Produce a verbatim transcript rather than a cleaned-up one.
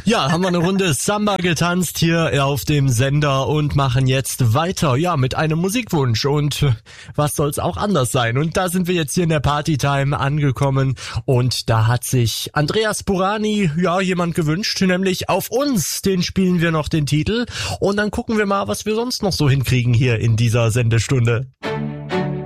Ja, haben wir eine Runde Samba getanzt hier auf dem Sender und machen jetzt weiter, ja, mit einem Musikwunsch. Und was soll's auch anders sein? Und da sind wir jetzt hier in der Partytime angekommen und da hat sich Andreas Burani, ja, jemand gewünscht, nämlich Auf uns. Den spielen wir noch den Titel und dann gucken wir mal, was wir sonst noch so hinkriegen hier in dieser Sendestunde.